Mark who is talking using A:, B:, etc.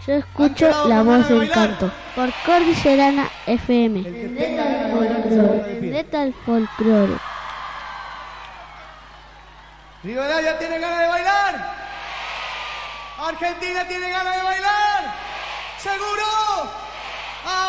A: Yo escucho la voz del canto por Cordillerana FM. Metal Folklore.
B: Rivadavia tiene ganas de bailar. Argentina tiene ganas de bailar. ¡Seguro!